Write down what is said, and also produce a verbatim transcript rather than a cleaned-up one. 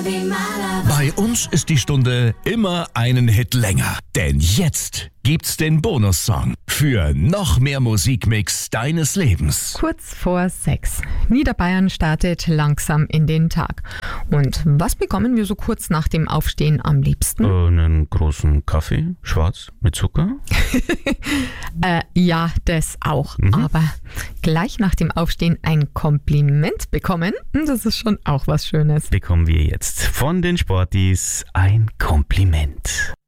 Bei uns ist die Stunde immer einen Hit länger. Denn jetzt gibt's den Bonussong für noch mehr Musikmix deines Lebens. Kurz vor sechs. Niederbayern startet langsam in den Tag. Und was bekommen wir so kurz nach dem Aufstehen am liebsten? Äh, einen großen Kaffee, schwarz, mit Zucker. äh, ja, das auch. Mhm. Aber gleich nach dem Aufstehen ein Kompliment bekommen, das ist schon auch was Schönes. Bekommen wir jetzt von den Sportis ein Kompliment.